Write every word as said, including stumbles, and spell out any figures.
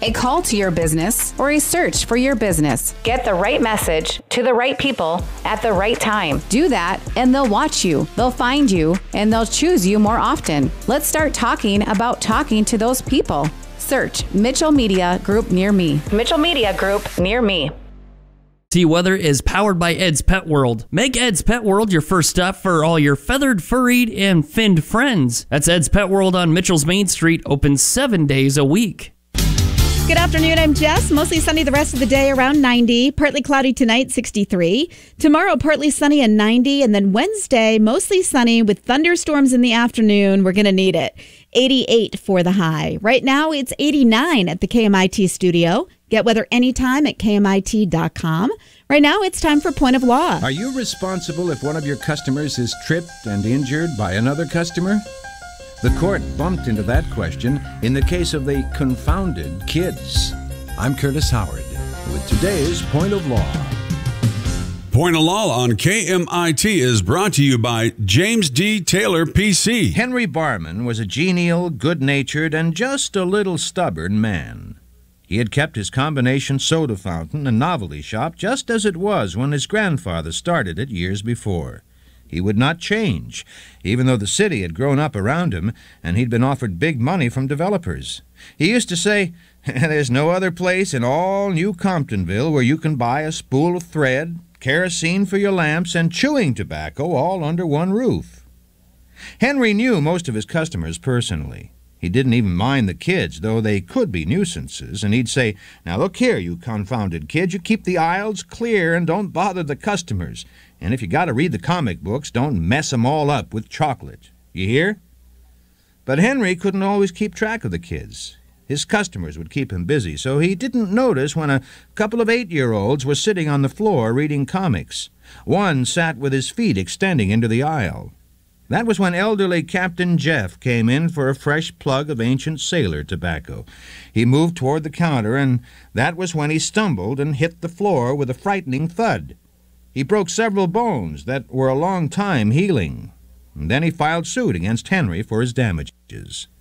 a call to your business, or a search for your business. Get the right message to the right people at the right time. Do that, and they'll watch you, they'll find you, and they'll choose you more often. Let's start talking about talking to those people. Search Mitchell Media Group near me. Mitchell Media Group near me. T-Weather is powered by Ed's Pet World. Make Ed's Pet World your first stop for all your feathered, furried, and finned friends. That's Ed's Pet World on Mitchell's Main Street, open seven days a week. Good afternoon, I'm Jess. Mostly sunny the rest of the day, around ninety. Partly cloudy tonight, sixty-three. Tomorrow, partly sunny and ninety. And then Wednesday, mostly sunny with thunderstorms in the afternoon. We're going to need it. eighty-eight for the high. Right now, it's eighty-nine at the K M I T studio. Get weather anytime at K M I T dot com. Right now, it's time for Point of Law. Are you responsible if one of your customers is tripped and injured by another customer? The court bumped into that question in the case of the confounded kids. I'm Curtis Howard with today's Point of Law. Point of Law on K M I T is brought to you by James D. Taylor, P C. Henry Barman was a genial, good-natured, and just a little stubborn man. He had kept his combination soda fountain and novelty shop just as it was when his grandfather started it years before. He would not change, even though the city had grown up around him and he'd been offered big money from developers. He used to say, "There's no other place in all New Comptonville where you can buy a spool of thread, kerosene for your lamps, and chewing tobacco all under one roof." Henry knew most of his customers personally. He didn't even mind the kids, though they could be nuisances, and he'd say, "Now look here, you confounded kids, you keep the aisles clear and don't bother the customers. And if you got to read the comic books, don't mess 'em all up with chocolate. You hear?" But Henry couldn't always keep track of the kids. His customers would keep him busy, so he didn't notice when a couple of eight-year-olds were sitting on the floor reading comics. One sat with his feet extending into the aisle. That was when elderly Captain Jeff came in for a fresh plug of ancient sailor tobacco. He moved toward the counter, and that was when he stumbled and hit the floor with a frightening thud. He broke several bones that were a long time healing. And then he filed suit against Henry for his damages.